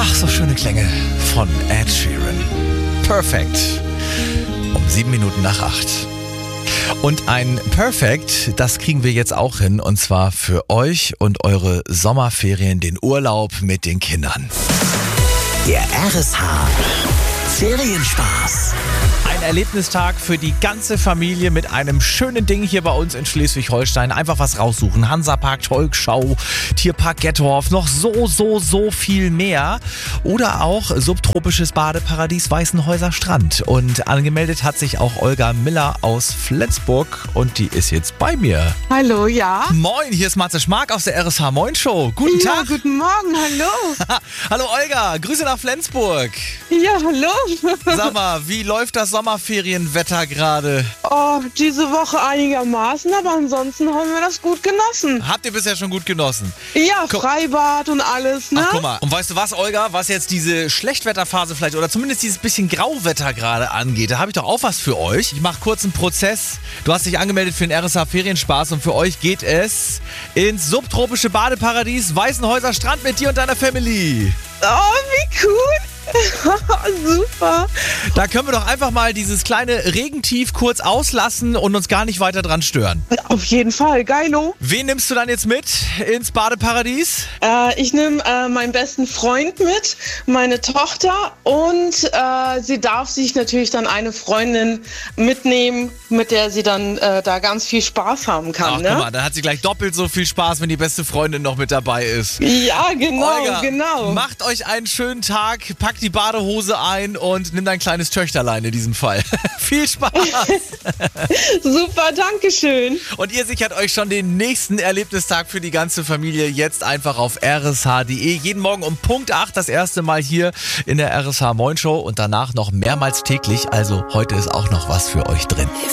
Ach, so schöne Klänge von Ed Sheeran. Perfect. Um 7 Minuten nach 8. Und ein Perfect, das kriegen wir jetzt auch hin. Und zwar für euch und eure Sommerferien, den Urlaub mit den Kindern. Der RSH Ferienspaß. Ein Erlebnistag für die ganze Familie mit einem schönen Ding hier bei uns in Schleswig-Holstein. Einfach was raussuchen. Hansapark, Tolkschau, Tierpark Gettorf, noch so viel mehr. Oder auch subtropisches Badeparadies Weißenhäuser Strand. Und angemeldet hat sich auch Olga Miller aus Flensburg und die ist jetzt bei mir. Hallo, ja. Moin, hier ist Matze Schmark aus der RSH Moin Show. Guten Ja, Tag. guten Morgen, hallo. Hallo Olga, Grüße nach Flensburg. Ja, hallo. Sag mal, wie läuft das Sommerferienwetter gerade? Oh, diese Woche einigermaßen, aber ansonsten haben wir das gut genossen. Habt ihr bisher schon gut genossen? Ja, Freibad und alles, ne? Ach, guck mal. Und weißt du was, Olga, was jetzt diese Schlechtwetterphase vielleicht oder zumindest dieses bisschen Grauwetter gerade angeht, da habe ich doch auch was für euch. Ich mache kurz einen Prozess. Du hast dich angemeldet für den RSH Ferienspaß und für euch geht es ins subtropische Badeparadies Weißenhäuser Strand mit dir und deiner Family. Oh, wie cool. Super. Da können wir doch einfach mal dieses kleine Regentief kurz auslassen und uns gar nicht weiter dran stören. Auf jeden Fall, geilo. Wen nimmst du dann jetzt mit ins Badeparadies? Ich nehme meinen besten Freund mit, meine Tochter und sie darf sich natürlich dann eine Freundin mitnehmen, mit der sie dann da ganz viel Spaß haben kann. Ach, ne? guck mal, dann hat sie gleich doppelt so viel Spaß, wenn die beste Freundin noch mit dabei ist. Ja, genau, Olga, genau. macht euch einen schönen Tag, packt die Badehose ein und nimm dein kleines Töchterlein in diesem Fall. Viel Spaß! Super, danke schön. Und ihr sichert euch schon den nächsten Erlebnistag für die ganze Familie jetzt einfach auf rsh.de. Jeden Morgen um Punkt 8 das erste Mal hier in der RSH Moin Show und danach noch mehrmals täglich. Also heute ist auch noch was für euch drin.